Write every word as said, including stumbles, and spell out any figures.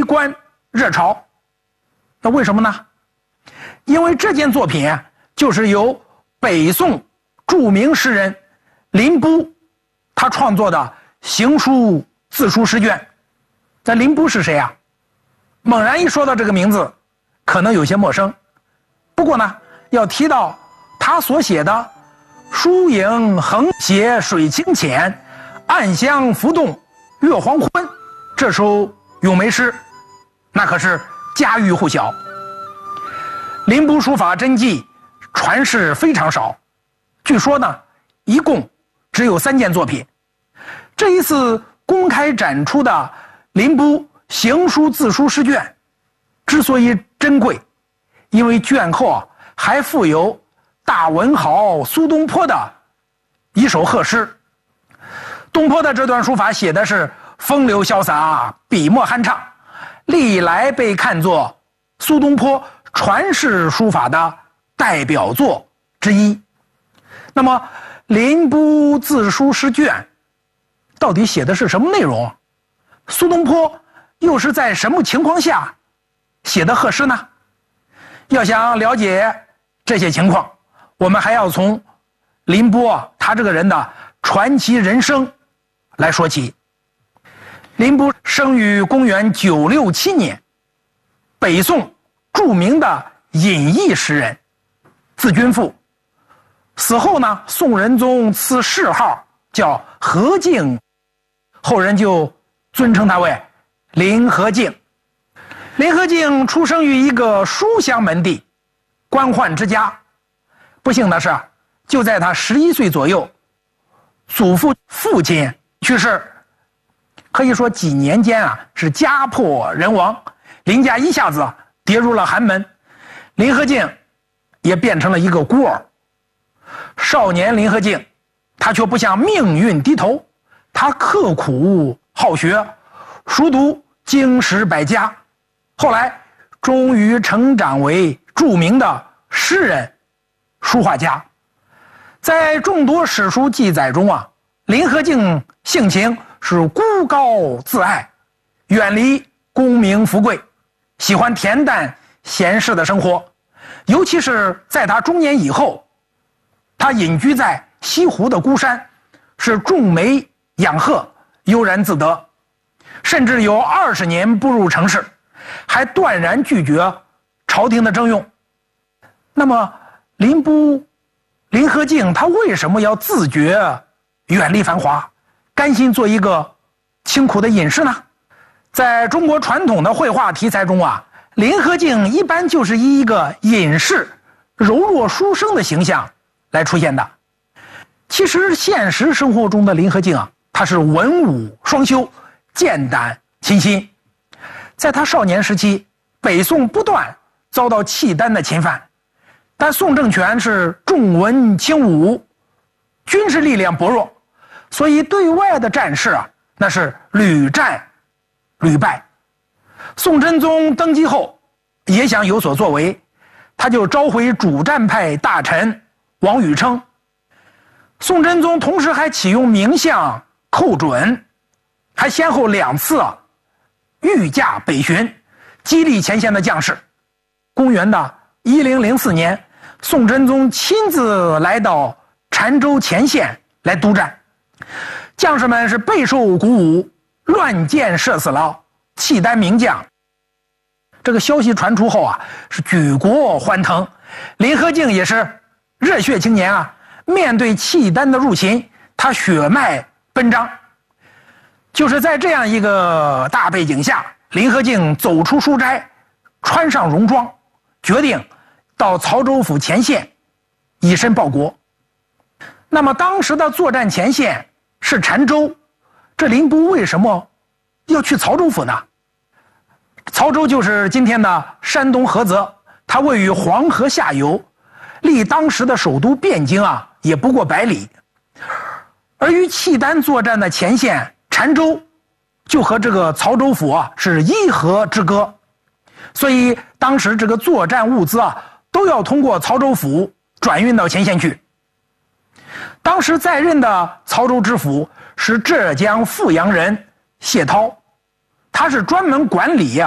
观热潮。那为什么呢？因为这件作品啊，就是由北宋著名诗人林逋他创作的行书自书诗卷。这林逋是谁啊？猛然一说到这个名字，可能有些陌生。不过呢，要提到他所写的“疏影横斜水清浅，暗香浮动月黄昏”这首咏梅诗，那可是家喻户晓。林逋书法真迹传世非常少，据说呢，一共只有三件作品。这一次公开展出的林逋行书自书诗卷之所以珍贵，因为卷后啊还附有大文豪苏东坡的一首贺诗。东坡的这段书法写的是风流潇洒，笔墨酣畅，历来被看作苏东坡传世书法的代表作之一。那么林逋自书诗卷到底写的是什么内容？苏东坡又是在什么情况下写的贺诗呢？要想了解这些情况，我们还要从林逋啊他这个人的传奇人生来说起。林逋生于公元九六七年，北宋著名的隐逸诗人，字君赋。死后呢，宋仁宗赐谥号叫和敬，后人就尊称他为林和敬。林和敬出生于一个书香门第，官宦之家。不幸的是，就在他十一岁左右，祖父父亲去世，可以说几年间啊是家破人亡，林家一下子跌入了寒门，林和敬也变成了一个孤儿。少年林和敬，他却不向命运低头，他刻苦好学，熟读经史百家，后来终于成长为著名的诗人、书画家。在众多史书记载中啊，林和敬性情是孤高自爱，远离功名富贵，喜欢恬淡闲适的生活。尤其是在他中年以后，他隐居在西湖的孤山，是种梅养鹤，悠然自得，甚至有二十年步入城市，还断然拒绝朝廷的征用。那么林逋林和敬他为什么要自觉远离繁华，甘心做一个清苦的隐士呢？在中国传统的绘画题材中啊，林和敬一般就是以一个隐士、柔弱书生的形象来出现的。其实现实生活中的林和敬啊，他是文武双修，剑胆齐心。在他少年时期，北宋不断遭到契丹的侵犯，但宋政权是重文轻武，军事力量薄弱，所以对外的战事啊，那是屡战屡败。宋真宗登基后也想有所作为，他就召回主战派大臣王宇称。宋真宗同时还启用名相寇准，还先后两次啊御驾北巡，激励前线的将士。公元的一零零四年，宋真宗亲自来到澶州前线来督战，将士们是备受鼓舞，乱箭射死了契丹名将。这个消息传出后啊，是举国欢腾。林和敬也是热血青年啊，面对契丹的入侵，他血脉奔张。就是在这样一个大背景下，林和敬走出书斋，穿上戎装，决定到曹州府前线以身报国。那么当时的作战前线是澶州，这林逋为什么要去曹州府呢？曹州就是今天的山东菏泽，它位于黄河下游，离当时的首都汴京啊也不过百里。而与契丹作战的前线澶州，就和这个曹州府啊是一河之隔，所以当时这个作战物资啊都要通过曹州府转运到前线去。当时在任的曹州知府是浙江富阳人谢涛，他是专门管理啊